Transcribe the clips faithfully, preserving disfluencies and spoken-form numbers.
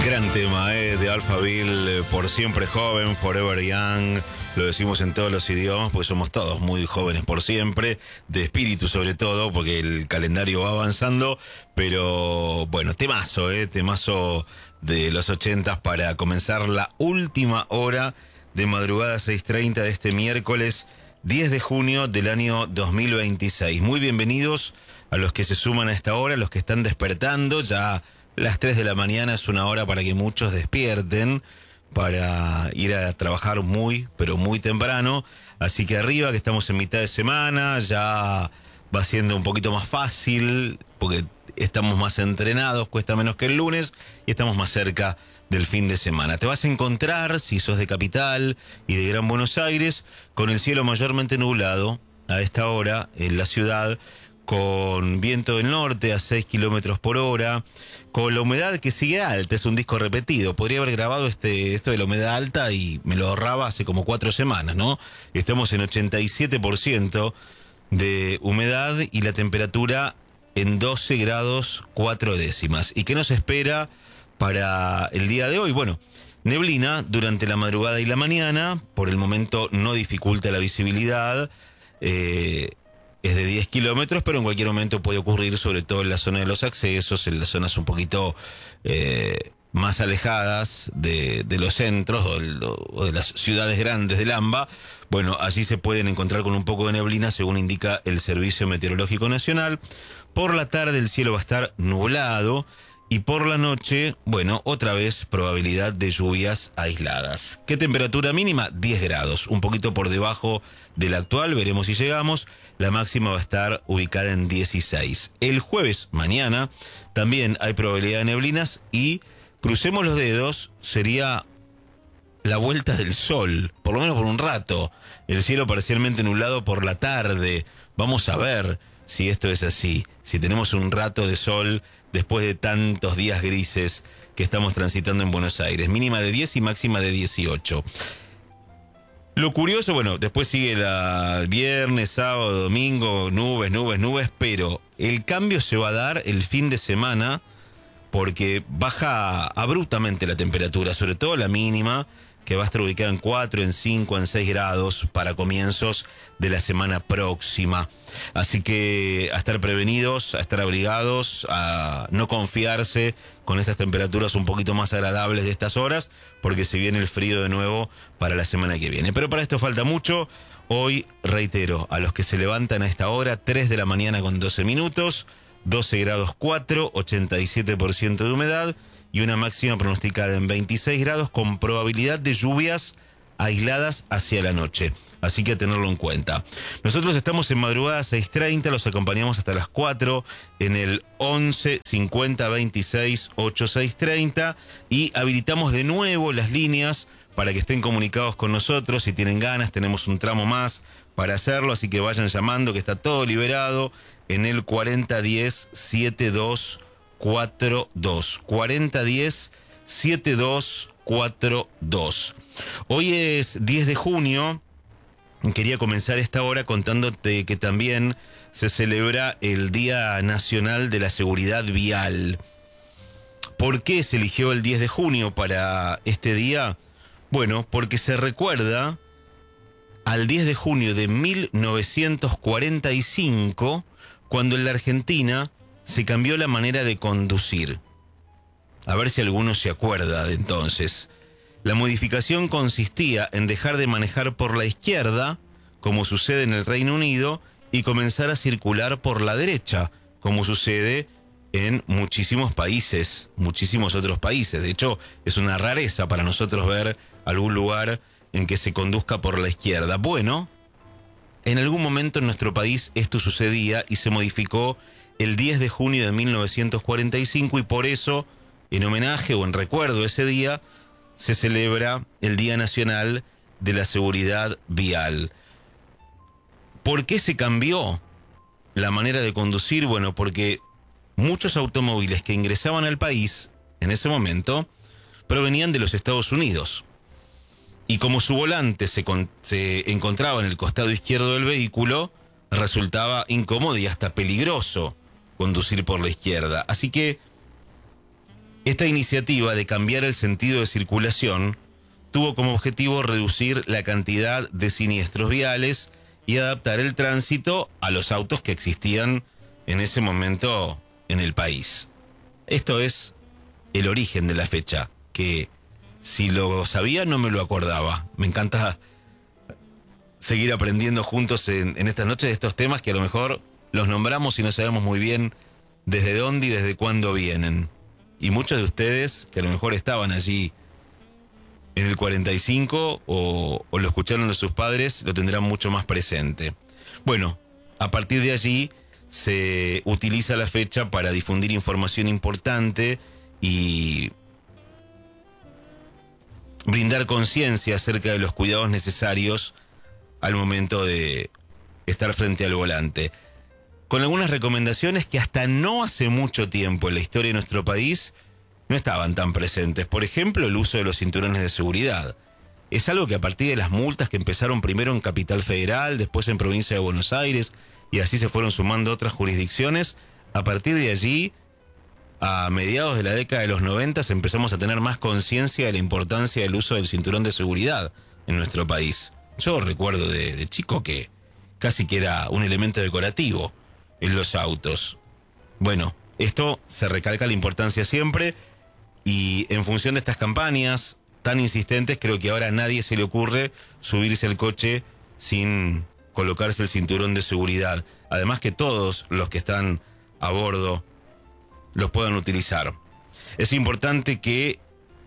Gran tema, ¿eh? De Alphaville, por siempre joven, forever young. Lo decimos en todos los idiomas, porque somos todos muy jóvenes por siempre, de espíritu sobre todo, porque el calendario va avanzando. Pero bueno, temazo, ¿eh? Temazo de los ochentas para comenzar la última hora de madrugada seis treinta de este miércoles diez de junio del año dos mil veintiséis. Muy bienvenidos a los que se suman a esta hora, a los que están despertando. Ya las tres de la mañana es una hora para que muchos despierten, para ir a trabajar muy, pero muy temprano. Así que arriba, que estamos en mitad de semana, ya va siendo un poquito más fácil, porque estamos más entrenados, cuesta menos que el lunes, y estamos más cerca del fin de semana. Te vas a encontrar, si sos de Capital y de Gran Buenos Aires, con el cielo mayormente nublado a esta hora en la ciudad, con viento del norte a seis kilómetros por hora, con la humedad que sigue alta. Es un disco repetido. Podría haber grabado este esto de la humedad alta y me lo ahorraba hace como cuatro semanas, ¿no? Estamos en ochenta y siete por ciento de humedad y la temperatura en doce grados cuatro décimas. ¿Y qué nos espera para el día de hoy? Bueno, neblina durante la madrugada y la mañana. Por el momento no dificulta la visibilidad. Eh... Es de diez kilómetros, pero en cualquier momento puede ocurrir, sobre todo en la zona de los accesos, en las zonas un poquito eh, más alejadas de, de los centros o de, o de las ciudades grandes del AMBA. Bueno, allí se pueden encontrar con un poco de neblina, según indica el Servicio Meteorológico Nacional. Por la tarde el cielo va a estar nublado. Y por la noche, bueno, otra vez probabilidad de lluvias aisladas. ¿Qué temperatura mínima? diez grados, un poquito por debajo de la actual, veremos si llegamos. La máxima va a estar ubicada en dieciséis. El jueves, mañana, también hay probabilidad de neblinas y, crucemos los dedos, sería la vuelta del sol, por lo menos por un rato. El cielo parcialmente nublado por la tarde. Vamos a ver si esto es así, si tenemos un rato de sol después de tantos días grises que estamos transitando en Buenos Aires. Mínima de diez y máxima de dieciocho. Lo curioso, bueno, después sigue la viernes, sábado, domingo, nubes, nubes, nubes, pero el cambio se va a dar el fin de semana porque baja abruptamente la temperatura, sobre todo la mínima, que va a estar ubicada en cuatro, en cinco, en seis grados para comienzos de la semana próxima. Así que a estar prevenidos, a estar abrigados, a no confiarse con estas temperaturas un poquito más agradables de estas horas, porque se viene el frío de nuevo para la semana que viene. Pero para esto falta mucho. Hoy, reitero, a los que se levantan a esta hora, tres de la mañana con doce minutos, doce grados cuatro, ochenta y siete por ciento de humedad, y una máxima pronosticada en veintiséis grados con probabilidad de lluvias aisladas hacia la noche. Así que a tenerlo en cuenta. Nosotros estamos en madrugada seis treinta, los acompañamos hasta las cuatro en el once cincuenta veintiséis ochenta y seis treinta y habilitamos de nuevo las líneas para que estén comunicados con nosotros. Si tienen ganas, tenemos un tramo más para hacerlo, así que vayan llamando, que está todo liberado en el cuarenta diez setenta y dos cuarenta y dos. cuarenta diez setenta y dos cuarenta y dos. Hoy es diez de junio. Quería comenzar esta hora contándote que también se celebra el Día Nacional de la Seguridad Vial. ¿Por qué se eligió el diez de junio para este día? Bueno, porque se recuerda al diez de junio de mil novecientos cuarenta y cinco, cuando en la Argentina se cambió la manera de conducir. A ver si alguno se acuerda de entonces. La modificación consistía en dejar de manejar por la izquierda, como sucede en el Reino Unido, y comenzar a circular por la derecha, como sucede en muchísimos países, muchísimos otros países. De hecho, es una rareza para nosotros ver algún lugar en que se conduzca por la izquierda. Bueno, en algún momento en nuestro país esto sucedía y se modificó el diez de junio de mil novecientos cuarenta y cinco, y por eso, en homenaje o en recuerdo de ese día, se celebra el Día Nacional de la Seguridad Vial. ¿Por qué se cambió la manera de conducir? Bueno, porque muchos automóviles que ingresaban al país en ese momento provenían de los Estados Unidos. Y como su volante se, con, se encontraba en el costado izquierdo del vehículo, resultaba incómodo y hasta peligroso conducir por la izquierda. Así que Esta iniciativa de cambiar el sentido de circulación tuvo como objetivo reducir la cantidad de siniestros viales y adaptar el tránsito a los autos que existían en ese momento en el país. Esto es el origen de la fecha, que si lo sabía no me lo acordaba. Me encanta seguir aprendiendo juntos en, en estas noches de estos temas que a lo mejor los nombramos y no sabemos muy bien desde dónde y desde cuándo vienen. Y muchos de ustedes que a lo mejor estaban allí en el cuarenta y cinco o, o lo escucharon de sus padres lo tendrán mucho más presente. Bueno, a partir de allí se utiliza la fecha para difundir información importante y brindar conciencia acerca de los cuidados necesarios al momento de estar frente al volante. Con algunas recomendaciones que hasta no hace mucho tiempo en la historia de nuestro país no estaban tan presentes. Por ejemplo, el uso de los cinturones de seguridad. Es algo que a partir de las multas que empezaron primero en Capital Federal, después en Provincia de Buenos Aires, y así se fueron sumando otras jurisdicciones, a partir de allí, a mediados de la década de los noventa, empezamos a tener más conciencia de la importancia del uso del cinturón de seguridad en nuestro país. Yo recuerdo de, de chico que casi que era un elemento decorativo en los autos. Bueno, esto se recalca la importancia siempre y en función de estas campañas tan insistentes, creo que ahora a nadie se le ocurre subirse al coche sin colocarse el cinturón de seguridad. Además que todos los que están a bordo los puedan utilizar. Es importante que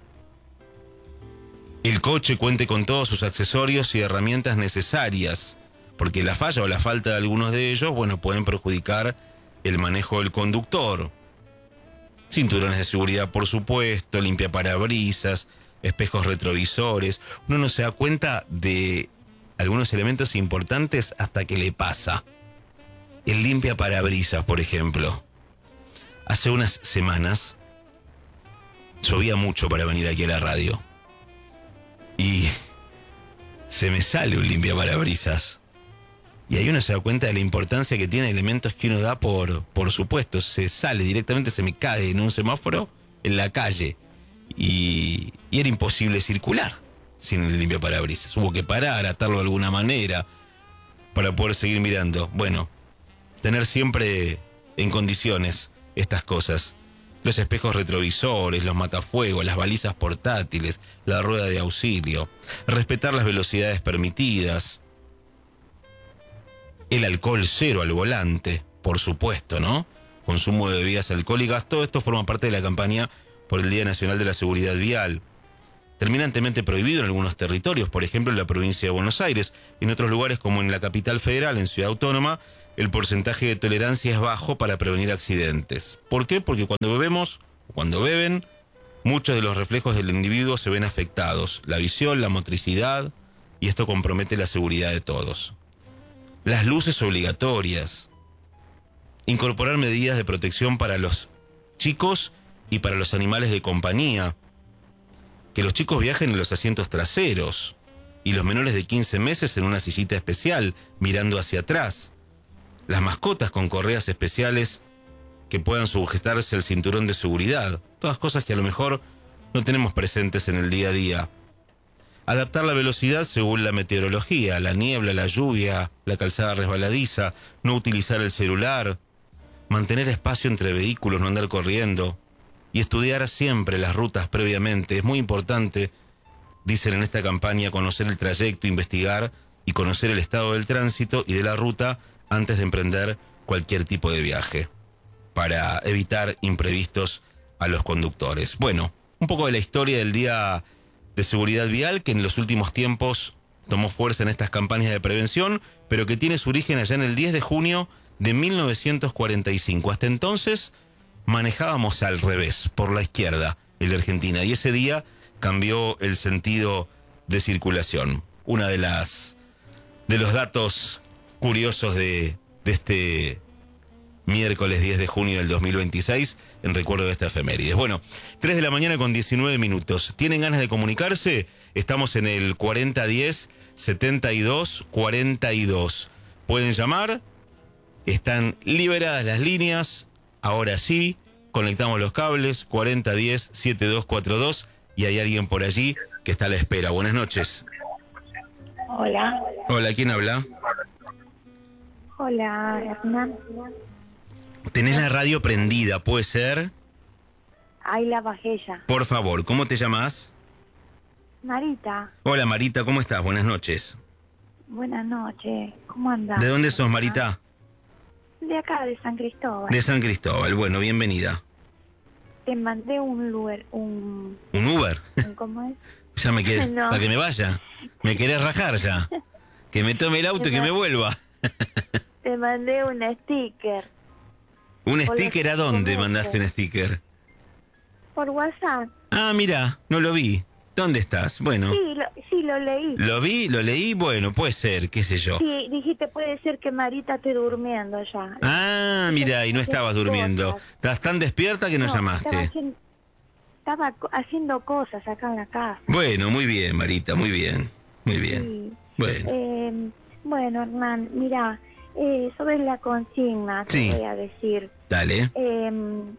el coche cuente con todos sus accesorios y herramientas necesarias, porque la falla o la falta de algunos de ellos, bueno, pueden perjudicar el manejo del conductor. Cinturones de seguridad, por supuesto, limpiaparabrisas, espejos retrovisores. Uno no se da cuenta de algunos elementos importantes hasta que le pasa. El limpiaparabrisas, por ejemplo. Hace unas semanas llovía mucho para venir aquí a la radio. Y se me sale un limpiaparabrisas. Y ahí uno se da cuenta de la importancia que tiene elementos que uno da por, por supuesto. Se sale directamente, se me cae en un semáforo en la calle. Y, y era imposible circular sin el limpiaparabrisas. Hubo que parar, atarlo de alguna manera para poder seguir mirando. Bueno, tener siempre en condiciones estas cosas. Los espejos retrovisores, los matafuegos, las balizas portátiles, la rueda de auxilio. Respetar las velocidades permitidas. El alcohol cero al volante, por supuesto, ¿no? Consumo de bebidas alcohólicas, todo esto forma parte de la campaña por el Día Nacional de la Seguridad Vial. Terminantemente prohibido en algunos territorios, por ejemplo en la provincia de Buenos Aires. En otros lugares, como en la capital federal, en Ciudad Autónoma, el porcentaje de tolerancia es bajo para prevenir accidentes. ¿Por qué? Porque cuando bebemos, o cuando beben, muchos de los reflejos del individuo se ven afectados. La visión, la motricidad, y esto compromete la seguridad de todos. Las luces obligatorias. Incorporar medidas de protección para los chicos y para los animales de compañía. Que los chicos viajen en los asientos traseros y los menores de quince meses en una sillita especial, mirando hacia atrás. Las mascotas con correas especiales que puedan sujetarse al cinturón de seguridad. Todas cosas que a lo mejor no tenemos presentes en el día a día. Adaptar la velocidad según la meteorología, la niebla, la lluvia, la calzada resbaladiza, no utilizar el celular, mantener espacio entre vehículos, no andar corriendo y estudiar siempre las rutas previamente. Es muy importante, dicen en esta campaña, conocer el trayecto, investigar y conocer el estado del tránsito y de la ruta antes de emprender cualquier tipo de viaje, para evitar imprevistos a los conductores. Bueno, un poco de la historia del Día de Seguridad Vial, que en los últimos tiempos tomó fuerza en estas campañas de prevención, pero que tiene su origen allá en el diez de junio de mil novecientos cuarenta y cinco. Hasta entonces manejábamos al revés, por la izquierda, en la Argentina, y ese día cambió el sentido de circulación. Una de las de los datos curiosos de, de este miércoles diez de junio del dos mil veintiséis, en recuerdo de esta efemérides. Bueno, tres de la mañana con diecinueve minutos. ¿Tienen ganas de comunicarse? Estamos en el cuarenta diez setenta y dos cuarenta y dos. Pueden llamar, están liberadas las líneas, ahora sí, conectamos los cables, cuarenta diez, setenta y dos cuarenta y dos, y hay alguien por allí que está a la espera. Buenas noches. Hola. Hola, ¿quién habla? Hola, Hernán. Tenés la radio prendida, ¿puede ser? Ahí la bajé ya. Por favor, ¿cómo te llamas? Marita, Hola Marita, ¿cómo estás? Buenas noches. buenas noches. ¿Cómo andás? ¿De dónde sos, Marita? De acá, de San Cristóbal. De San Cristóbal. Bueno, bienvenida. Te mandé un lugar, un... ¿Un Uber? un- ¿Cómo es? Ya me quedé, No. para que me vaya. Me querés rajar ya. Que me tome el auto y que me vuelva. Te mandé un sticker ¿Un Hola, sticker a dónde ¿cómo mandaste estás? un sticker? por WhatsApp. Ah, mira, no lo vi. ¿Dónde estás? Bueno, Sí, lo, sí, lo leí. lo vi, lo leí, bueno, puede ser, qué sé yo. Sí, dijiste, puede ser que Marita esté durmiendo ya. Ah, mira, y no estabas durmiendo. Estás tan despierta que nos No, Estaba llamaste. haciendo, estaba co- haciendo cosas acá en la casa. Bueno, muy bien, Marita, muy bien. Muy bien. Sí. Bueno, Eh, bueno, Hernán, mira, eh, sobre la consigna, te Sí. voy a decir. dale. Eh,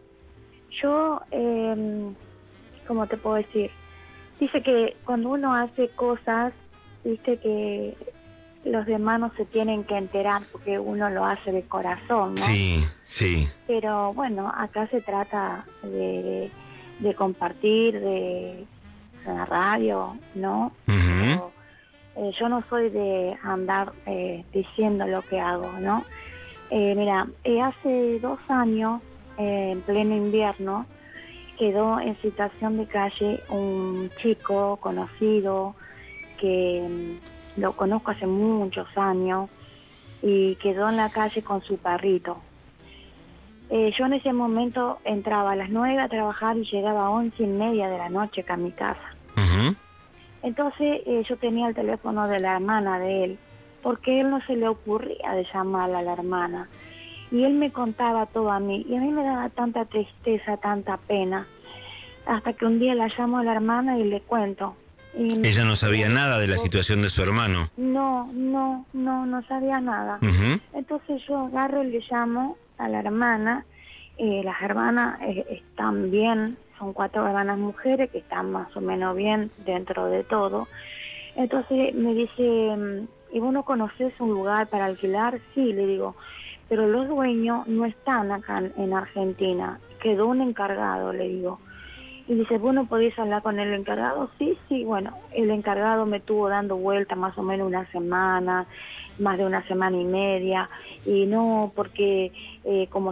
yo, eh, ¿cómo te puedo decir? Dice que cuando uno hace cosas, dice que los demás no se tienen que enterar porque uno lo hace de corazón, ¿no? Sí, sí. Pero bueno, acá se trata de, de compartir, de la radio, ¿no? Ujú. Pero, eh, yo no soy de andar eh, diciendo lo que hago, ¿no? Eh, mira, eh, hace dos años, eh, en pleno invierno, quedó en situación de calle un chico conocido que mm, lo conozco hace muchos años y quedó en la calle con su perrito. Eh, yo en ese momento entraba a las nueve a trabajar y llegaba a once y media de la noche acá a mi casa. Ujú. Entonces eh, yo tenía el teléfono de la hermana de él, porque él no se le ocurría de llamarla a la hermana. Y él me contaba todo a mí, y a mí me daba tanta tristeza, tanta pena, hasta que un día la llamo a la hermana y le cuento. Y Ella no sabía nada de la situación de su hermano. No, no, no, no sabía nada. Ujú. Entonces yo agarro y le llamo a la hermana. Eh, las hermanas eh, están bien, son cuatro hermanas mujeres que están más o menos bien dentro de todo. Entonces me dice, mm, ¿y vos no conocés un lugar para alquilar? Sí, le digo, pero los dueños no están acá en, en Argentina. Quedó un encargado, le digo. Y dice, ¿vos no podés hablar con el encargado? Sí, sí, bueno, el encargado me estuvo dando vuelta más o menos una semana, más de una semana y media, y no, porque eh, como...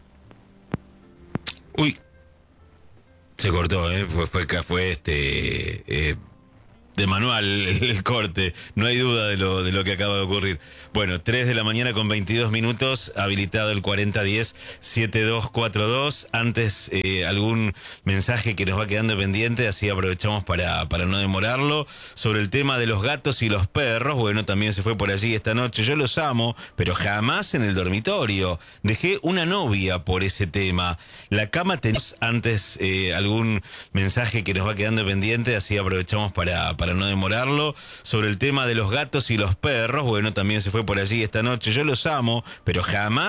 Uy. Se cortó, ¿eh? Fue, fue, fue este... eh, de manual el, el corte, no hay duda de lo, de lo que acaba de ocurrir. Bueno, tres de la mañana con veintidós minutos, habilitado el cuarenta diez, setenta y dos cuarenta y dos. Antes, eh, algún mensaje que nos va quedando pendiente, así aprovechamos para, para no demorarlo. Sobre el tema de los gatos y los perros, bueno, también se fue por allí esta noche. Yo los amo, pero jamás en el dormitorio. Dejé una novia por ese tema. La cama tenemos antes, eh, algún mensaje que nos va quedando pendiente, así aprovechamos para, para no demorarlo. Sobre el tema de los gatos y los perros, bueno, también se fue por allí esta noche. Yo los amo, pero jamás